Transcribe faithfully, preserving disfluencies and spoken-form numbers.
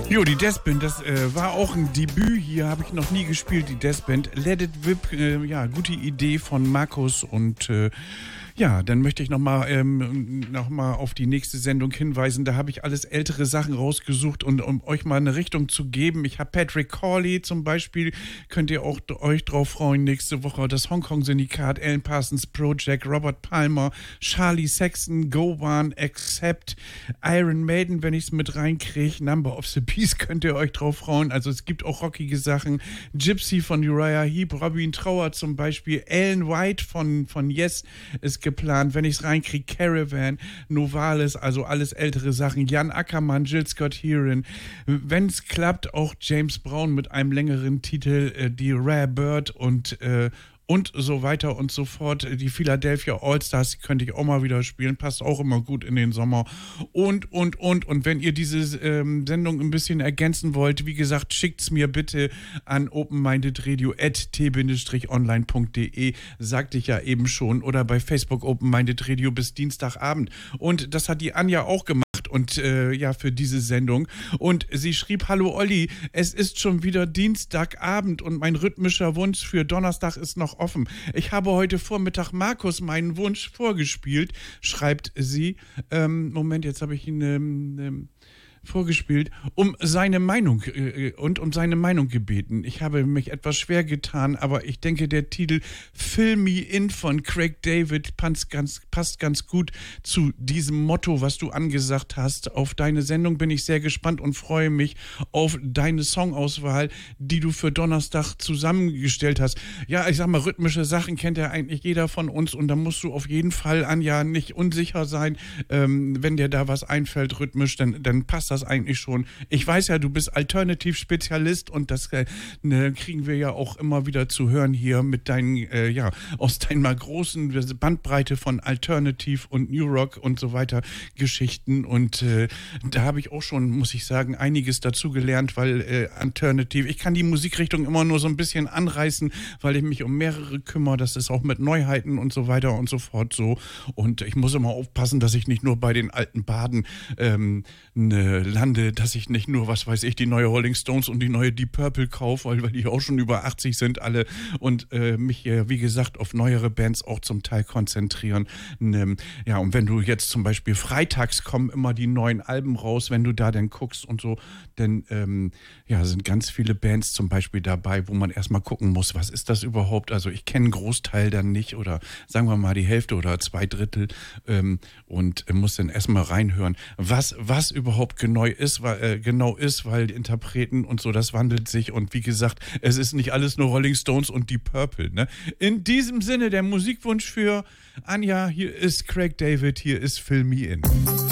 Jo, die Deathband, das äh, war auch ein Debüt hier, habe ich noch nie gespielt, die Deathband. Let It Whip, äh, ja, gute Idee von Markus und äh, ja, dann möchte ich nochmal ähm, noch mal auf die nächste Sendung hinweisen. Da habe ich alles ältere Sachen rausgesucht und um euch mal eine Richtung zu geben. Ich habe Patrick Corley zum Beispiel, könnt ihr auch euch drauf freuen. Nächste Woche das Hongkong-Syndikat, Alan Parsons Project, Robert Palmer, Charlie Sexton, Go One, Accept, Iron Maiden, wenn ich es mit reinkriege. Number of the Beast könnt ihr euch drauf freuen. Also es gibt auch rockige Sachen. Gypsy von Uriah Heep, Robin Trower zum Beispiel, Alan White von, von Yes ist geplant, wenn ich es reinkriege, Caravan, Novalis, also alles ältere Sachen, Jan Ackermann, Jill Scott Heron, wenn es klappt, auch James Brown mit einem längeren Titel, äh, die Rare Bird und äh, und so weiter und so fort. Die Philadelphia All-Stars, die könnte ich auch mal wieder spielen, passt auch immer gut in den Sommer. Und, und, und. Und wenn ihr diese ähm, Sendung ein bisschen ergänzen wollt, wie gesagt, schickt's mir bitte an openmindedradio at t online punkt de, sagte ich ja eben schon, oder bei Facebook Open Minded Radio bis Dienstagabend. Und das hat die Anja auch gemacht. Und äh, ja, für diese Sendung. Und sie schrieb, hallo Olli, es ist schon wieder Dienstagabend und mein rhythmischer Wunsch für Donnerstag ist noch offen. Ich habe heute Vormittag Markus meinen Wunsch vorgespielt, schreibt sie. Ähm, Moment, jetzt habe ich ihn... Ähm, ähm, vorgespielt, um seine Meinung äh, und um seine Meinung gebeten. Ich habe mich etwas schwer getan, aber ich denke, der Titel Fill Me In von Craig David passt ganz, passt ganz gut zu diesem Motto, was du angesagt hast. Auf deine Sendung bin ich sehr gespannt und freue mich auf deine Songauswahl, die du für Donnerstag zusammengestellt hast. Ja, ich sag mal, rhythmische Sachen kennt ja eigentlich jeder von uns und da musst du auf jeden Fall, Anja, nicht unsicher sein. Ähm, wenn dir da was einfällt, rhythmisch, dann, dann passt das eigentlich schon. Ich weiß ja, du bist Alternativ-Spezialist und das äh, ne, kriegen wir ja auch immer wieder zu hören hier mit deinen, äh, ja, aus deiner großen Bandbreite von Alternative und New Rock und so weiter Geschichten und äh, da habe ich auch schon, muss ich sagen, einiges dazu gelernt, weil äh, Alternative, ich kann die Musikrichtung immer nur so ein bisschen anreißen, weil ich mich um mehrere kümmere, das ist auch mit Neuheiten und so weiter und so fort so und ich muss immer aufpassen, dass ich nicht nur bei den alten Baden ähm, eine lande, dass ich nicht nur, was weiß ich, die neue Rolling Stones und die neue Deep Purple kaufe, weil, weil die auch schon über achtzig sind alle und äh, mich hier, wie gesagt, auf neuere Bands auch zum Teil konzentrieren. Ähm, ja, und wenn du jetzt zum Beispiel freitags kommen immer die neuen Alben raus, wenn du da dann guckst und so, dann ähm, ja, sind ganz viele Bands zum Beispiel dabei, wo man erstmal gucken muss, was ist das überhaupt? Also ich kenne einen Großteil dann nicht oder sagen wir mal die Hälfte oder zwei Drittel ähm, und äh, muss dann erstmal reinhören, was, was überhaupt genau ist, weil, äh, genau ist, weil Interpreten und so, das wandelt sich und wie gesagt, es ist nicht alles nur Rolling Stones und Deep Purple, ne? In diesem Sinne, der Musikwunsch für Anja, hier ist Craig David, hier ist Fill Me In.